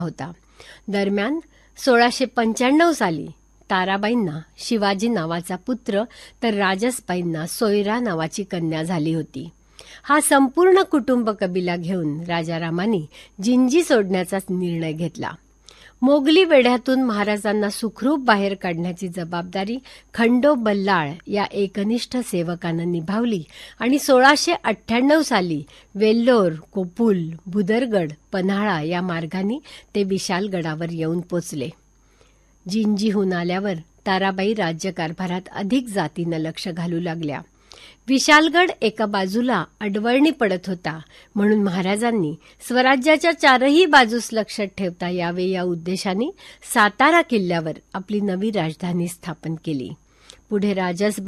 होता. दरम्यान 1695 साली ताराबाईंना शिवाजी नावाचा पुत्र तर राजसबाईंना सोयरा नावाची कन्या झाली होती. हा संपूर्ण कुटुंब कबिला घेऊन राजारामांनी जिंजी सोडण्याचा निर्णय घेतला. मोगली वेढ्यातून महाराजांना सुखरूप बाहेर काढण्याची जबाबदारी खंडो बल्लाळ या एकनिष्ठ सेवकानं निभावली आणि 1698 साली वेल्लोर, कोपुल, भुदरगड, पन्हाळा या मार्गाने ते विशालगडावर येऊन पोचले. जिंजीहून आल्यावर ताराबाई राज्यकारभारात अधिक जातीनं लक्ष घालू लागल्या. विशालगड एका बाजूला अडवळणी पडत होता, म्हणून महाराजांनी स्वराज्याच्या चारही बाजूस लक्ष ठेवता यावे या उद्देशाने सातारा किल्ल्यावर आपली नवी राजधानी स्थापन केली. पुढे राजसबाई